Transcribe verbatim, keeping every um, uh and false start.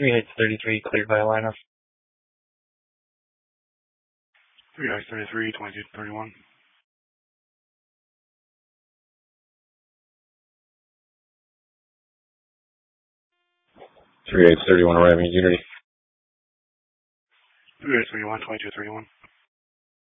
three Heights thirty-three, cleared by Atlanta. three Heights thirty-three, twenty-two thirty-one. three Heights thirty-one, arriving at Unity. three Heights thirty-one, twenty-two thirty-one.